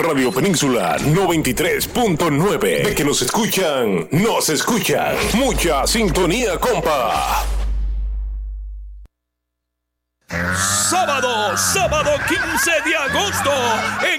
Radio Península 93.9. De que nos escuchan, nos escuchan. Mucha sintonía, compa. Sábado 15 de agosto, en